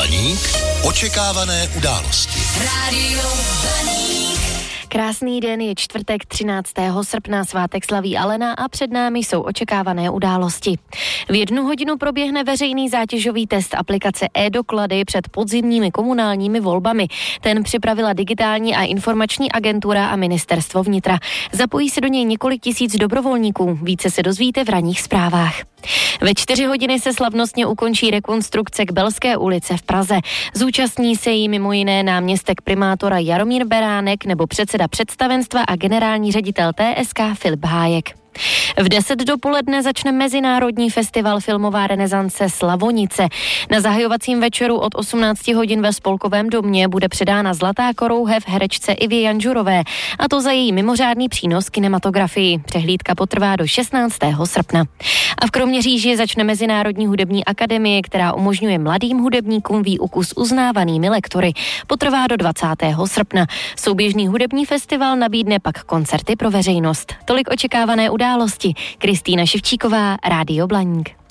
Blaník. Očekávané události. Rádio Blaník. Krásný den, je čtvrtek 13. srpna, svátek slaví Alena a před námi jsou očekávané události. V 1 hodinu proběhne veřejný zátěžový test aplikace e-doklady před podzimními komunálními volbami. Ten připravila Digitální a informační agentura a ministerstvo vnitra. Zapojí se do něj několik tisíc dobrovolníků. Více se dozvíte v ranních zprávách. Ve 4 hodiny se slavnostně ukončí rekonstrukce Kbelské ulice v Praze. Zúčastní se jí mimo jiné náměstek primátora Jaromír Beránek nebo předseda představenstva a generální ředitel TSK Filip Hájek. V 10 dopoledne začne Mezinárodní festival Filmová renesance Slavonice. Na zahajovacím večeru od 18 hodin ve Spolkovém domě bude předána Zlatá korouhev herečce Ivě Janžurové, a to za její mimořádný přínos kinematografii. Přehlídka potrvá do 16. srpna. A v Kroměříži začne Mezinárodní hudební akademie, která umožňuje mladým hudebníkům výuku s uznávanými lektory. Potrvá do 20. srpna. Souběžný hudební festival nabídne pak koncerty pro veřejnost. Tolik očekávané události. Kristýna Ševčíková, Rádio Blaník.